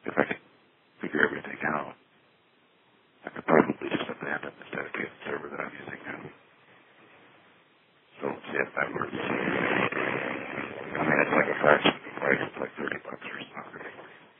if I could figure everything out, I could probably just abandon this dedicated server that I'm using now. So let's see if that works. I mean, it's like a fraction of the price. It's like $30 or something.